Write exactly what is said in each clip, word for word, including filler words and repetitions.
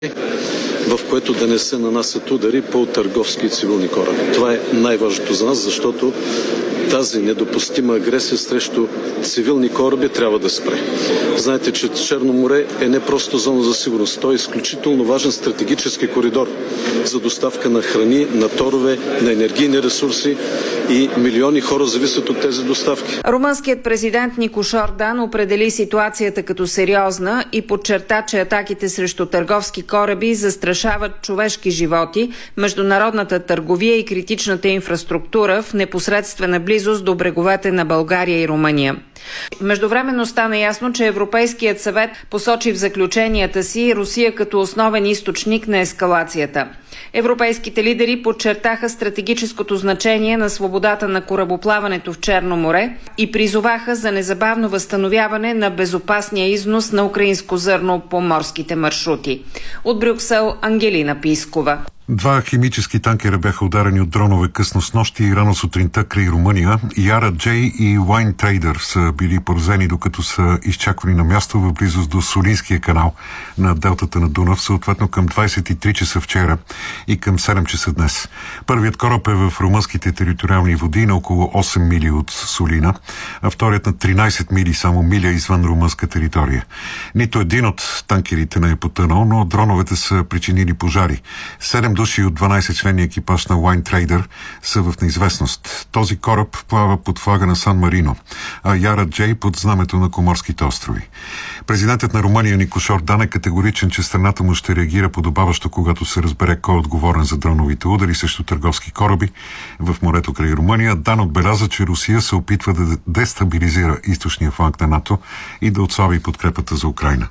в което да не се нанасят удари по търговски и цивилни кораби. Това е най-важното за нас, защото тази недопустима агресия срещу цивилни кораби трябва да спре. Знаете, че Черно море е не просто зона за сигурност. Той е изключително важен стратегически коридор за доставка на храни, на торове, на енергийни ресурси и милиони хора зависят от тези доставки. Румънският президент Никош Ордан определи ситуацията като сериозна и подчерта, че атаките срещу търговски кораби застрашават човешки животи, международната търговия и критичната инфраструктура в непосредствена близост до бреговете на България и Румъния. Междувременно стана ясно, че Европейският съвет посочи в заключенията си Русия като основен източник на ескалацията. Европейските лидери подчертаха стратегическото значение на свободата на корабоплаването в Черно море и призоваха за незабавно възстановяване на безопасния износ на украинско зърно по морските маршрути. От Брюксел, Ангелина Пискова. Два химически танкера бяха ударени от дронове късно снощи и рано сутринта край Румъния. Яра Джей и Wine Trader са били поразени, докато са изчаквани на място в близост до Солинския канал на делтата на Дунав, съответно към двадесет и три часа вчера и към седем часа днес. Първият кораб е в румънските териториални води на около осем мили от Солина, а вторият на тринадесет мили, само миля извън румънска територия. Нито един от танкерите не е потънал, но дроновете са причинили пожари. Седем души от дванадесет членни екипаж на Wine Trader са в неизвестност. Този кораб плава под флага на Сан Марино, а Яра Джей под знамето на Коморските острови. Президентът на Румъния Никош Ордан е категоричен, че страната му ще реагира подобаващо, когато се разбере кой е отговорен за дроновите удари срещу търговски кораби в морето край Румъния. Дан отбеляза, че Русия се опитва да дестабилизира източния фланг на НАТО и да отслаби подкрепата за Украйна.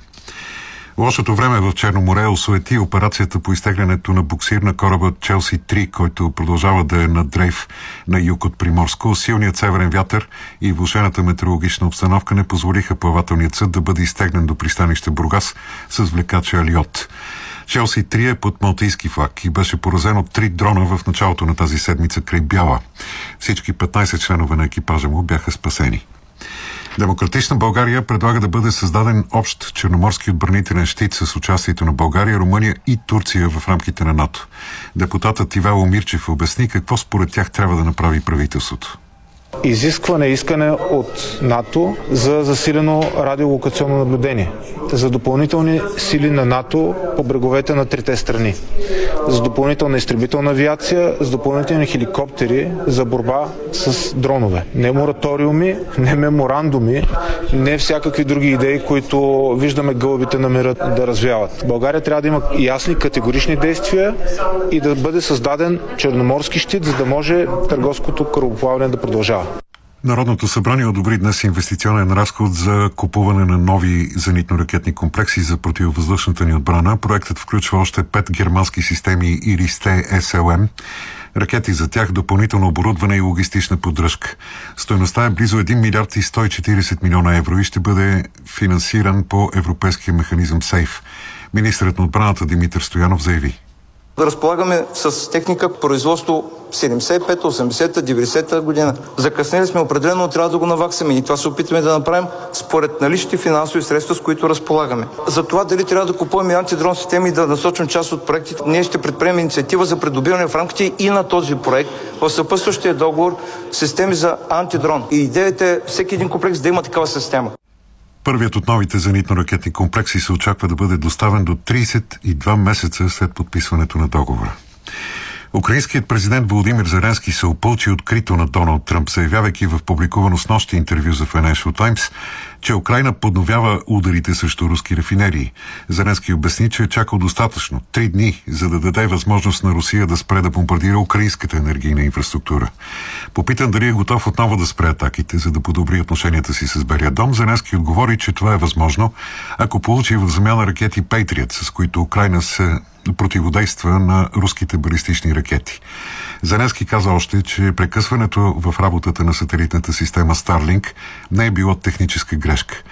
Лошото време в Черно море осуети операцията по изтеглянето на буксир на кораба Челси три, който продължава да е на дрейф на юг от Приморско. Силният северен вятър и влошената метеорологична обстановка не позволиха плавателният съд да бъде изтегнен до пристанище Бургас с влекача Алиот. Челси три е под малтийски флаг и беше поразен от три дрона в началото на тази седмица край Бяла. Всички петнадесет членове на екипажа му бяха спасени. Демократична България предлага да бъде създаден общ черноморски отбранителен щит с участието на България, Румъния и Турция в рамките на НАТО. Депутатът Ивайло Мирчев обясни какво според тях трябва да направи правителството. Изискване, искане от НАТО за засилено радиолокационно наблюдение, за допълнителни сили на НАТО по бреговете на трите страни, за допълнителна изтребителна авиация, за допълнителни хеликоптери за борба с дронове. Не мораториуми, не меморандуми, не всякакви други идеи, които виждаме гълъбите на мира да развяват. България трябва да има ясни, категорични действия и да бъде създаден черноморски щит, за да може търговското корабоплаване да продължава. Народното събрание одобри днес инвестиционен разход за купуване на нови зенитно-ракетни комплекси за противовъздушната ни отбрана. Проектът включва още пет германски системи Иристе Ес Ел Ем, ракети за тях, допълнително оборудване и логистична поддръжка. Стойността е близо един милиард и сто и четиридесет милиона евро и ще бъде финансиран по европейския механизъм СЕЙФ. Министърът на отбраната Димитър Стоянов заяви: да разполагаме с техника производство седемдесет и пета, осемдесета, деветдесета година. Закъснели сме определено, трябва да го наваксаме и това се опитваме да направим според наличните финансови средства, с които разполагаме. За това дали трябва да купуваме антидрон системи и да насочим част от проектите, ние ще предприемем инициатива за придобиване в рамките и на този проект в съпътстващия договор системи за антидрон. И идеята е всеки един комплекс да има такава система. Първият от новите зенитно-ракетни комплекси се очаква да бъде доставен до тридесет и два месеца след подписването на договора. Украинският президент Володимир Зеленски се опълчи открито на Доналд Тръмп, заявявайки в публикувано снощи интервю за Financial Times, че Украйна подновява ударите срещу руски рафинерии. Зеленски обясни, че е чакал достатъчно три дни, за да даде възможност на Русия да спре да бомбардира украинската енергийна инфраструктура. Попитан дали е готов отново да спре атаките, за да подобри отношенията си с Белия дом, Зеленски отговори, че това е възможно, ако получи в замяна ракети Patriot, с които Украйна се противодейства на руските балистични ракети. Зеленски каза още, че прекъсването в работата на сателитната система Starlink не е било техническа грешка.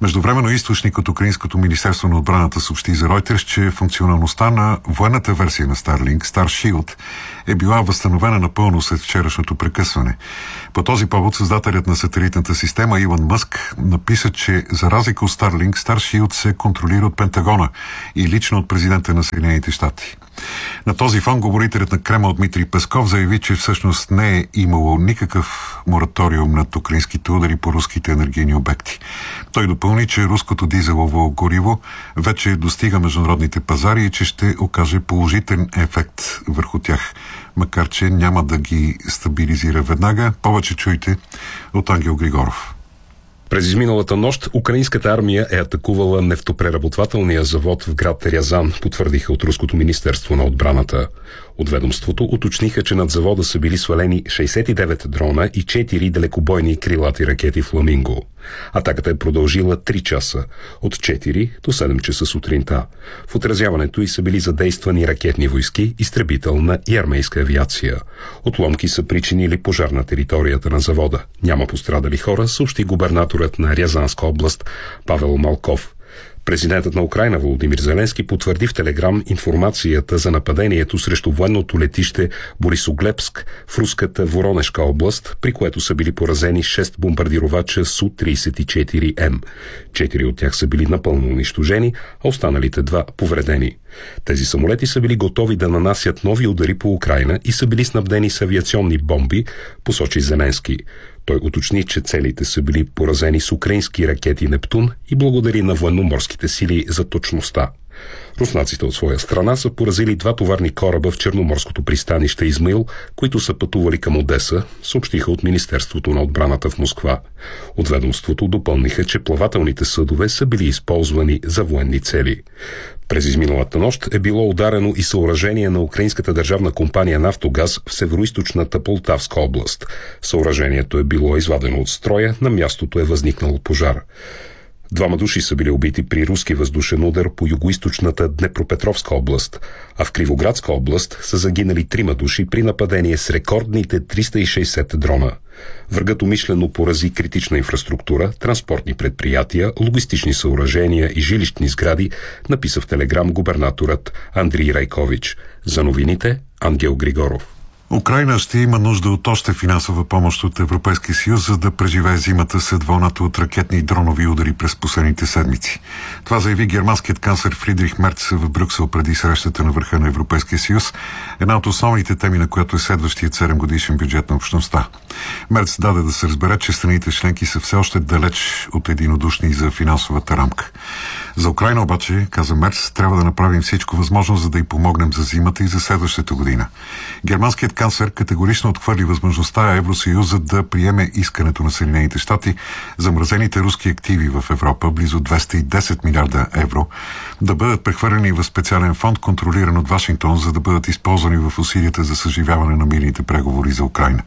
Междувременно източник от Украинското министерство на отбраната съобщи за Reuters, че функционалността на военната версия на Starlink, Starshield, е била възстановена напълно след вчерашното прекъсване. По този повод създателят на сателитната система Илон Мъск написа, че за разлика от Starlink, Starshield се контролира от Пентагона и лично от президента на Съединените щати. На този фон говорителят на Кремъл Дмитрий Песков заяви, че всъщност не е имало никакъв мораториум над украинските удари по руските енергийни обекти. Той допълни, че руското дизелово гориво вече достига международните пазари и че ще окаже положителен ефект върху тях, макар че няма да ги стабилизира веднага. Повече чуйте от Ангел Григоров. През изминалата нощ украинската армия е атакувала нефтопреработвателния завод в град Рязан, потвърдиха от Руското министерство на отбраната. От ведомството уточниха, че над завода са били свалени шейсет и девет дрона и четири далекобойни крилати ракети Фламинго. Атаката е продължила три часа, от четири до седем часа сутринта. В отразяването й са били задействани ракетни войски, изтребителна и армейска авиация. Отломки са причинили пожар на територията на завода. Няма пострадали хора, съобщи губернаторът на Рязанска област Павел Малков. Президентът на Украйна Володимир Зеленски потвърди в Телеграм информацията за нападението срещу военното летище Борисоглебск в руската Воронежка област, при което са били поразени шест бомбардировача Су тридесет и четири М. Четири от тях са били напълно унищожени, а останалите два повредени. Тези самолети са били готови да нанасят нови удари по Украйна и са били снабдени с авиационни бомби, посочи Зеленски. Той уточни, че целите са били поразени с украински ракети Нептун и благодари на военноморските сили за точността. Руснаците от своя страна са поразили два товарни кораба в черноморското пристанище Измаил, които са пътували към Одеса, съобщиха от Министерството на отбраната в Москва. От ведомството допълниха, че плавателните съдове са били използвани за военни цели. През изминалата нощ е било ударено и съоръжение на украинската държавна компания Нафтогаз в североизточната Полтавска област. Съоръжението е било извадено от строя, на мястото е възникнал пожар. Двама души са били убити при руски въздушен удар по югоизточната Днепропетровска област, а в Кривоградска област са загинали трима души при нападение с рекордните триста и шейсет дрона. Врагът умишлено порази критична инфраструктура, транспортни предприятия, логистични съоръжения и жилищни сгради, написа в Телеграм губернаторът Андрий Райкович. За новините Ангел Григоров. Украйна ще има нужда от още финансова помощ от Европейския съюз, за да преживее зимата след вълната от ракетни и дронови удари през последните седмици. Това заяви германският канцлер Фридрих Мерц в Брюксел преди срещата на върха на Европейския съюз, една от основните теми на която е следващият седемгодишен бюджет на общността. Мерц даде да се разбере, че страните членки са все още далеч от единодушни за финансовата рамка. За Украйна обаче, каза Мерц, трябва да направим всичко възможно, за да й помогнем за зимата и за следващата година. Германският канцлер категорично отхвърли възможността Евросъюзът да приеме искането на Съединените щати замразените руски активи в Европа, близо двеста и десет милиарда евро, да бъдат прехвърлени в специален фонд, контролиран от Вашингтон, за да бъдат използвани в усилията за съживяване на мирните преговори за Украйна.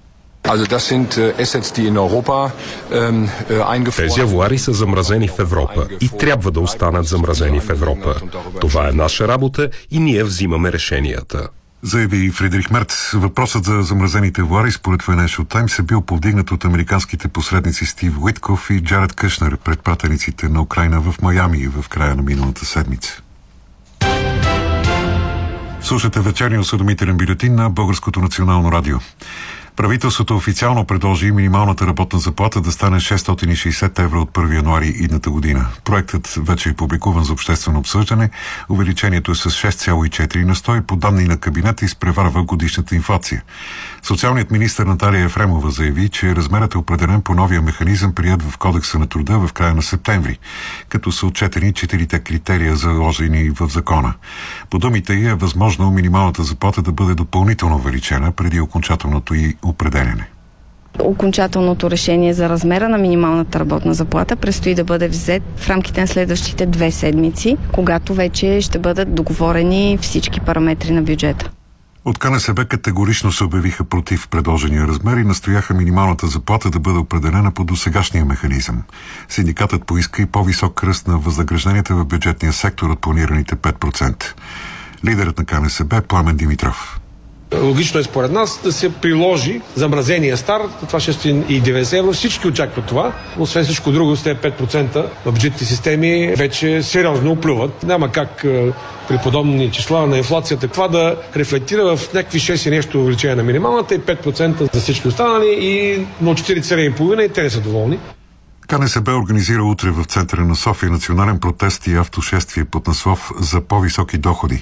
Тези авуари са замразени в Европа и трябва да останат замразени в Европа. Това е наша работа и ние взимаме решенията. Заяви Фридрих Мерц. Въпросът за замразените авуари според Financial Times е бил повдигнат от американските посредници Стив Уитков и Джаред Къшнер, предпратениците на Украйна в Майами в края на миналата седмица. Слушате вечерния осведомителен бюлетин на Българското национално радио. Правителството официално предложи минималната работна заплата да стане шестстотин и шейсет евро от първи януари идната година. Проектът вече е публикуван за обществено обсъждане. Увеличението е с шест цяло и четири на сто и по данни на кабинета изпреварва годишната инфлация. Социалният министър Наталия Ефремова заяви, че размерът е определен по новия механизъм, прият в Кодекса на труда в края на септември, като са отчетени четирите критерия, заложени в закона. По думите й е възможно минималната заплата да бъде допълнително увеличена преди окончателното й определяне. Окончателното решение за размера на минималната работна заплата предстои да бъде взет в рамките на следващите две седмици, когато вече ще бъдат договорени всички параметри на бюджета. От КНСБ категорично се обявиха против предложения размер и настояха минималната заплата да бъде определена по досегашния механизъм. Синдикатът поиска и по-висок ръст на възнагражденията в бюджетния сектор от планираните пет процента. Лидерът на КНСБ Пламен Димитров. Логично е според нас да се приложи замразения старт, това шестстотин евро. Всички очакват това. Освен всичко друго, с тези пет процента в бюджетните системи вече сериозно оплюват. Няма как при подобни числа на инфлацията това да рефлектира в някакви шест и нещо увеличение на минималната и пет процента за всички останали и на четири цели и половина и те не са доволни. КНСБ организира утре в центъра на София национален протест и автошествие под наслов за по-високи доходи.